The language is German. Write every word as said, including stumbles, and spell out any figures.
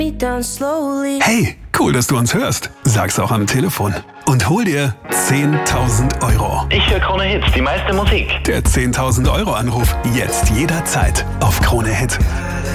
Hey, cool, dass du uns hörst. Sag's auch am Telefon. Und hol dir zehntausend Euro. Ich höre Krone Hits, die meiste Musik. Der zehntausend Euro Anruf jetzt jederzeit auf Krone Hit.